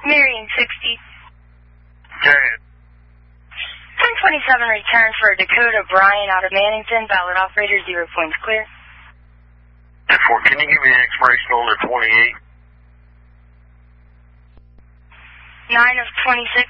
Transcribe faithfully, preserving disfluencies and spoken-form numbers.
Marion sixty. Okay. ten twenty-seven return for Dakota Bryan out of Mannington. Valid operator, zero points clear. Four, can you give me the expiration on the twenty-eight? nine of twenty-six